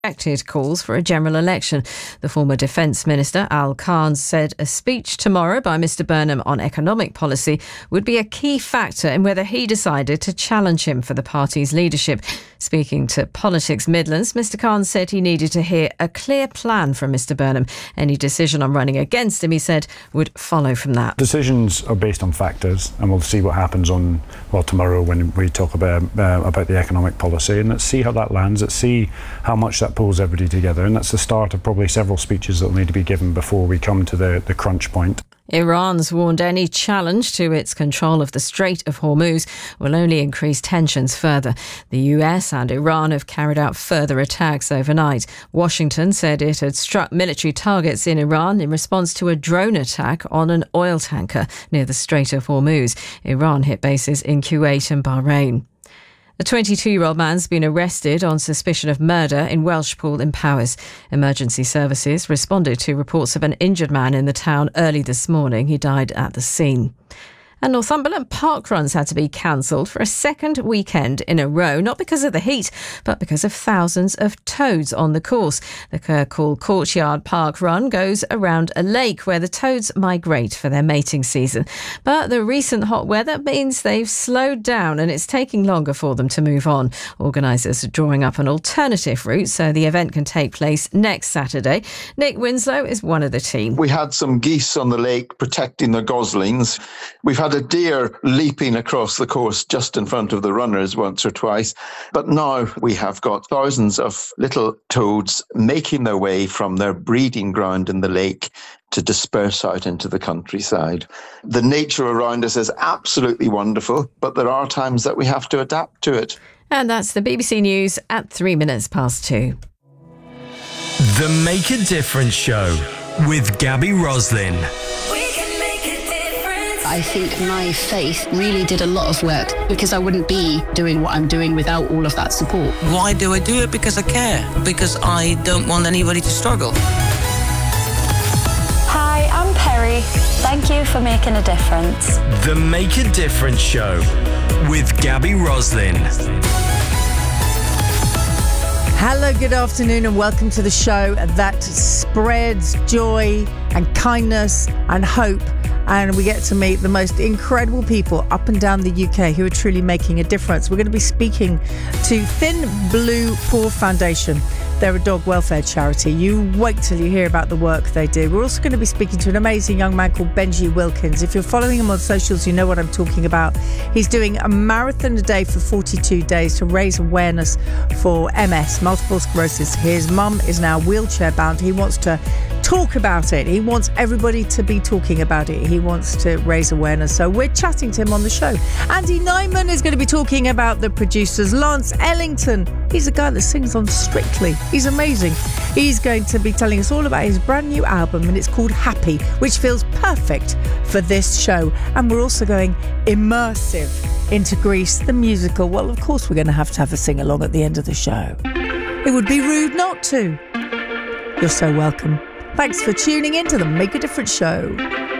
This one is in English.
rejected calls for a general election. The former Defence Minister, Al Khan, said a speech tomorrow by Mr Burnham on economic policy would be a key factor in whether he decided to challenge him for the party's leadership. Speaking to Politics Midlands, Mr Khan said he needed to hear a clear plan from Mr Burnham. Any decision on running against him, he said, would follow from that. Decisions are based on factors, and we'll see what happens tomorrow when we talk about the economic policy, and let's see how that lands. Let's see how much that pulls everybody together, and that's the start of probably several speeches that will need to be given before we come to the crunch point. Iran's warned any challenge to its control of the Strait of Hormuz will only increase tensions further. The US and Iran have carried out further attacks overnight. Washington said it had struck military targets in Iran in response to a drone attack on an oil tanker near the Strait of Hormuz. Iran hit bases in Kuwait and Bahrain. A 22-year-old man's been arrested on suspicion of murder in Welshpool in Powys. Emergency services responded to reports of an injured man in the town early this morning. He died at the scene. And Northumberland parkruns had to be cancelled for a second weekend in a row, not because of the heat, but because of thousands of toads on the course. The Kirkall Courtyard Park Run goes around a lake where the toads migrate for their mating season. But the recent hot weather means they've slowed down and it's taking longer for them to move on. Organisers are drawing up an alternative route so the event can take place next Saturday. Nick Winslow is one of the team. We had some geese on the lake protecting the goslings. We've had a deer leaping across the course just in front of the runners once or twice. But now we have got thousands of little toads making their way from their breeding ground in the lake to disperse out into the countryside. The nature around us is absolutely wonderful, but there are times that we have to adapt to it. And that's the BBC News at 2:03. The Make a Difference Show with Gabby Roslin. I think my faith really did a lot of work because I wouldn't be doing what I'm doing without all of that support. Why do I do it? Because I care. Because I don't want anybody to struggle. Hi, I'm Perry. Thank you for making a difference. The Make a Difference Show with Gabby Roslin. Hello, good afternoon and welcome to the show that spreads joy and kindness and hope, and we get to meet the most incredible people up and down the UK who are truly making a difference. We're going to be speaking to Thin Blue Paw Foundation. They're a dog welfare charity. You wait till you hear about the work they do. We're also going to be speaking to an amazing young man called Benji Wilkins. If you're following him on socials, you know what I'm talking about. He's doing a marathon a day for 42 days to raise awareness for MS, multiple sclerosis. His mum is now wheelchair bound. He wants to talk about it. He wants everybody to be talking about it. He wants to raise awareness. So we're chatting to him on the show. Andy Nyman is going to be talking about the producers. Lance Ellington, he's a guy that sings on Strictly. He's amazing. He's going to be telling us all about his brand new album, and it's called Happy, which feels perfect for this show. And we're also going immersive into Grease, the musical. Well, of course, we're going to have a sing-along at the end of the show. It would be rude not to. You're so welcome. Thanks for tuning in to the Make a Difference show.